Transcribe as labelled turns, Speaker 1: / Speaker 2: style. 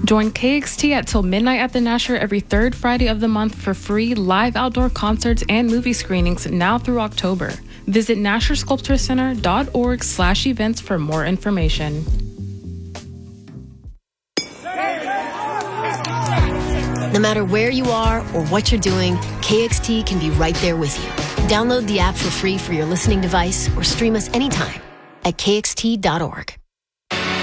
Speaker 1: Join KXT at Till Midnight at the Nasher every third Friday of the month for free live outdoor concerts and movie screenings now through October. Visit NasherSculptureCenter.org/events for more information.
Speaker 2: No matter where you are or what you're doing, KXT can be right there with you. Download the app for free for your listening device or stream us anytime at kxt.org.